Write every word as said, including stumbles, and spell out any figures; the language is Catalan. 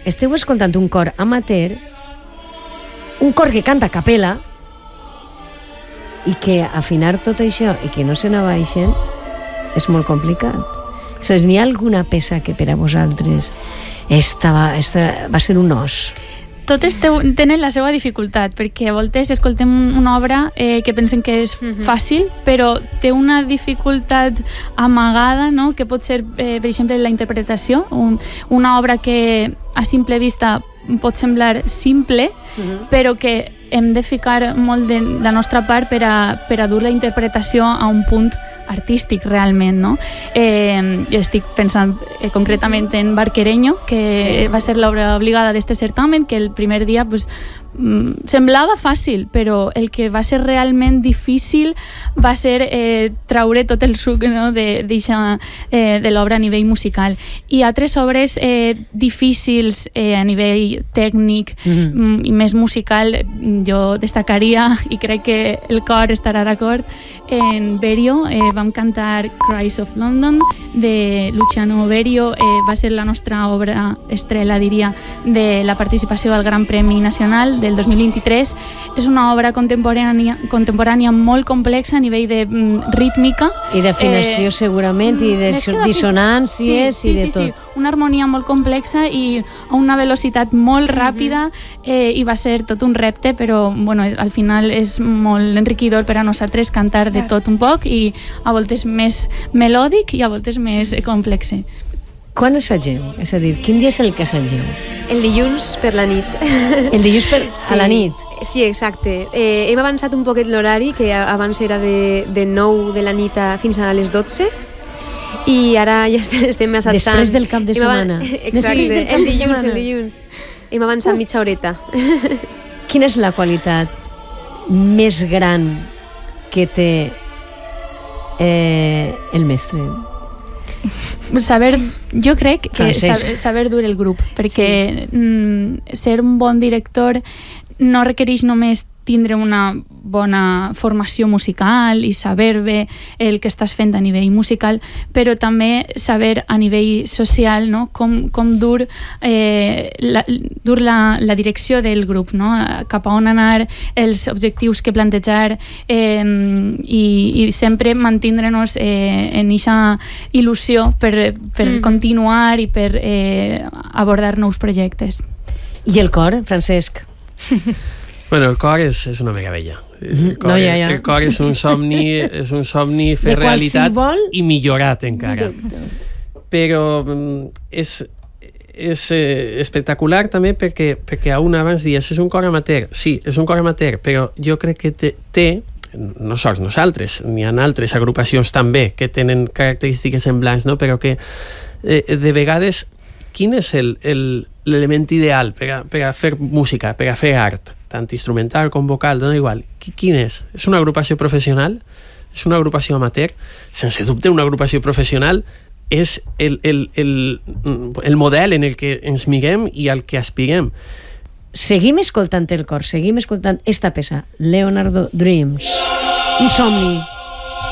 esteu escoltant un cor amateur, un cor que canta a capella, i que afinar tot això i que no se n'abaixen és molt complicat. Saps, n'hi ha alguna peça que per a vosaltres esta va, esta va ser un os? Totes tenen la seva dificultat, perquè a voltes escoltem una obra eh, que pensen que és uh-huh. fàcil, però té una dificultat amagada, no? Que pot ser, eh, per exemple, la interpretació. Un, una obra que a simple vista pot semblar simple, uh-huh. però que hem de ficar molt de la nostra part per a, per a dur la interpretació a un punt artístic realment, no? Eh, jo estic pensant eh, concretament en Barquereño, que sí. va ser l'obra obligada d'este certamen, que el primer dia pues, mm, semblava fàcil, però el que va ser realment difícil va ser eh, traure tot el suc, no? de, eh, de l'obra a nivell musical. I altres obres eh, difícils eh, a nivell tècnic mm-hmm. mm, i més musical, jo destacaria, i crec que el cor estarà d'acord, en Berio eh, vam cantar Cries of London de Luciano Berio, eh, va ser la nostra obra estrella, diria, de la participació al Gran Premi Nacional del dos mil vint-i-tres. És una obra contemporània, contemporània molt complexa a nivell de mm, rítmica. I d'afinació eh, segurament, i de dissonàncies, sí, sí, i de sí, tot. Sí. Una harmonia molt complexa i a una velocitat molt ràpida, eh, i va ser tot un repte, però bueno, al final és molt enriquidor per a nosaltres cantar de tot un poc, i a voltes més melòdic i a voltes més complex. Quan assageu? És a dir, quin dia és el que assageu? El dilluns per la nit. El dilluns per, sí. a la nit? Sí, exacte. Eh, hem avançat un poquet l'horari, que abans era de, de nou de la nit a, fins a les dotze, i ara ja estem assatsant. Després del cap de setmana. Exacte, el dilluns, el dilluns. Hem avançat uh. mitja horeta. Quina és la qualitat més gran que té eh, el mestre? Saber, jo crec que saber, saber dur el grup, perquè sí. mm, ser un bon director no requereix només tindre una bona formació musical i saber bé el que estàs fent a nivell musical, però també saber a nivell social, no? com, com dur, eh, la, dur la, la direcció del grup, no? Cap a on anar, els objectius que plantejar, eh, i, i sempre mantindre-nos eh, en aquesta il·lusió per, per mm. continuar i per eh, abordar nous projectes. I el cor, Francesc? Bueno, el cor és, és una meravella. El cor, no, ja, ja. el cor és un somni, és un somni fer realitat i millorat encara. Però és, és eh, espectacular també perquè, perquè a un abans dies és un cor amateur. Sí, és un cor amateur, però jo crec que té, té no sols nosaltres, n'hi ha altres agrupacions també que tenen característiques semblants, no? Però que eh, de vegades quin és el, el, l'element ideal per a, per a fer música, per a fer art, tant instrumental com vocal, dona igual. Quin és? És una agrupació professional? És una agrupació amateur? Sense dubte, una agrupació professional és el, el, el, el model en el que ens mirem i al que aspirem. Seguim escoltant el cor, seguim escoltant esta peça, Leonardo Dreams, un somni.